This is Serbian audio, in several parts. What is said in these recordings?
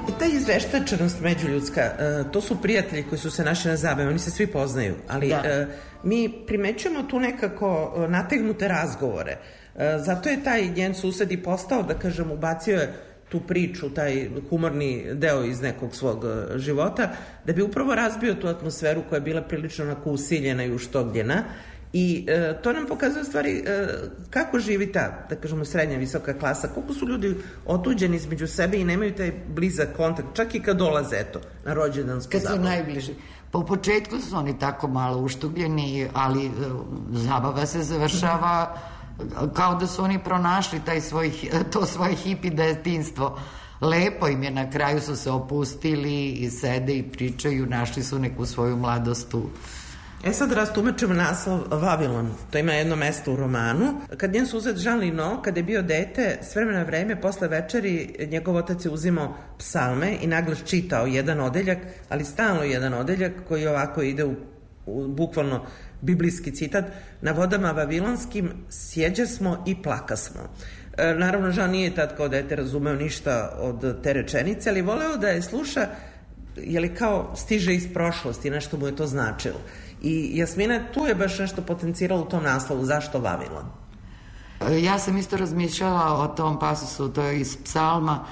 Ta izveštačenost međuljudska, to su prijatelji koji su se našli na zabavi, oni se svi poznaju, ali mi primećujemo tu nekako nategnute razgovore. Zato je taj njen sused i postao, da kažem, ubacio je tu priču, taj humorni deo iz nekog svog života, da bi upravo razbio tu atmosferu koja je bila prilično onako usiljena i uštogljena. I to nam pokazuje u stvari kako živi ta, da kažemo, srednja visoka klasa, koliko su ljudi otuđeni između sebe i nemaju taj blizak kontakt, čak i kad dolaze, eto, na rođendansku zabavu. Kad su najbliži. Pa u početku su oni tako malo uštugljeni, ali zabava se završava kao da su oni pronašli to svoje hipi detinjstvo. Lepo im je, na kraju su se opustili i sede i pričaju, našli su neku svoju mladost tu. Sad rastumačimo naslov Vavilon. To ima jedno mesto u romanu. Kad njen sused Jean Lino, kada je bio dete, s vremena na vreme, posle večeri, njegov otac je uzimao psalme i naglas čitao jedan odeljak, ali stalno jedan odeljak koji ovako ide u bukvalno biblijski citat: na vodama vavilonskim sjeđasmo i plakasmo. Naravno, Jean nije tad kao dete razumeo ništa od te rečenice, ali voleo da je sluša, jer kao stiže iz prošlosti, nešto mu je to značilo. I Jasmina, tu je baš nešto potencirala u tom naslovu, zašto Vavilon? Ja sam isto razmišljala o tom pasusu, to je iz psalma.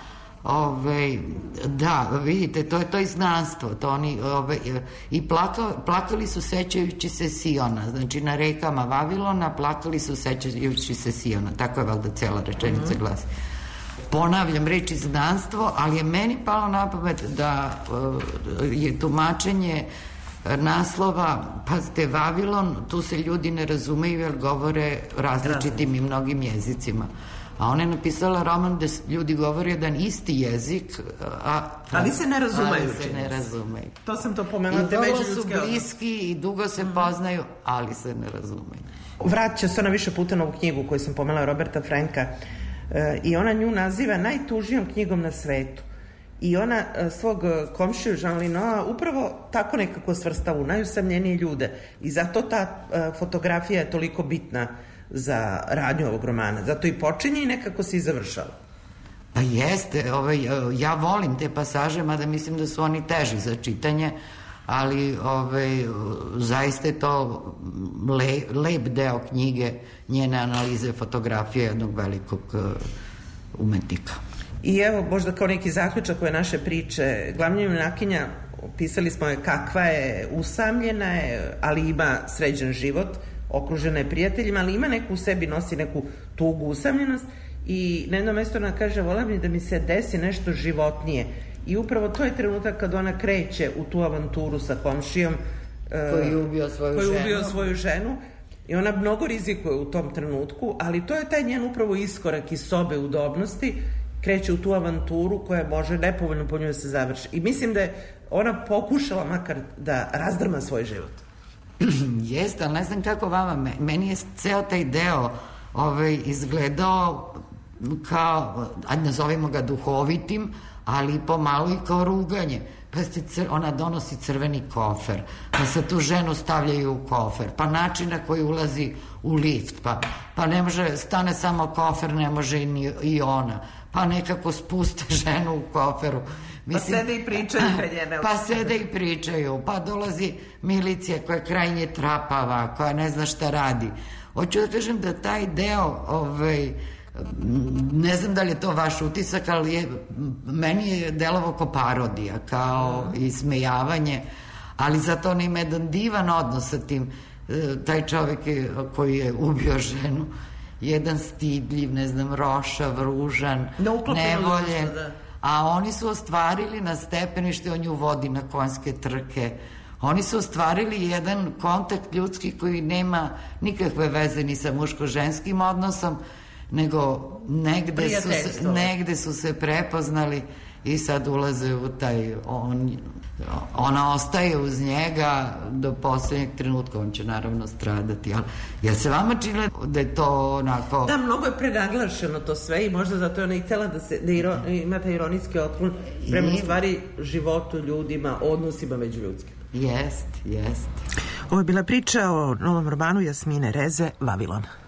Da, vidite, to je to izgnanstvo, to oni, i plakali su sećajući se Siona, znači na rekama Vavilona plakali su sećajući se Siona, tako je valjda cela rečenica glasi. Ponavljam reč izgnanstvo, ali je meni palo na pamet da je tumačenje naslova, pazite, Vavilon, tu se ljudi ne razumeju jer govore različitim i mnogim jezicima. A ona je napisala roman gde ljudi govore jedan isti jezik, ali se ne razumeju. To sam to pomenula. I vrlo su bliski i dugo se poznaju, ali se ne razumeju. Vraća se ona više puta na ovu knjigu koju sam pomenula, Roberta Franka, i ona nju naziva najtužnijom knjigom na svetu. I ona svog komšiju Jean Linoa upravo tako nekako svrsta u najusamljenije ljude. I zato ta fotografija je toliko bitna za radnju ovog romana. Zato i počinje i nekako se i završava. Pa jeste, ja volim te pasaže, mada mislim da su oni teži za čitanje, ali zaista je to lep deo knjige, njene analize fotografije jednog velikog umetnika. I evo, možda kao neki zaključak ove naše priče, glavna junakinja, pisali smo je kakva je, usamljena je, ali ima sređen život, okružena je prijateljima, ali ima neku u sebi, nosi neku tugu, usamljenost, i na jedno mesto ona kaže: volim mi da mi se desi nešto životnije. I upravo to je trenutak kad ona kreće u tu avanturu sa komšijom koji je ubio svoju ženu. I ona mnogo rizikuje u tom trenutku, ali to je taj njen upravo iskorak iz sobe udobnosti, kreće u tu avanturu koja može nepovoljno po njoj da se završi. I mislim da je ona pokušala makar da razdrma svoj život. Jeste, ali ne znam kako vama, meni je ceo taj deo izgledao kao, nazovimo ga duhovitim, ali pomalo i kao ruganje. Pa ona donosi crveni kofer, pa se tu ženu stavljaju u kofer, pa način na koji ulazi u lift, pa ne može, stane samo kofer, ne može i ona, pa nekako spuste ženu u koferu. Pa sede i pričaju pred njene. Pa sede i pričaju, pa dolazi milicija koja je krajnje trapava, koja ne zna šta radi. Hoću da kažem da taj deo, ne znam da li je to vaš utisak, ali meni je delovo kao parodija, kao ismejavanje, ali zato on ima jedan divan odnos sa tim. Taj čovek koji je ubio ženu, jedan stidljiv, ne znam, rošav, ružan, nevoljen, a oni su ostvarili na stepenište, on nju vodi na konjske trke. Oni su ostvarili jedan kontakt ljudski koji nema nikakve veze ni sa muško-ženskim odnosom, nego negde su se prepoznali i sad ulaze u taj, ona ostaje uz njega do poslednjeg trenutka, on će naravno stradati, ali ja se vama činila da je to onako... Da, mnogo je prenaglašeno to sve i možda zato je ona i htela da ima taj ironijski otklon prema stvari životu, ljudima, odnosima međuljudskim. Jest. Ovo je bila priča o novom romanu Jasmine Reze, Vavilon.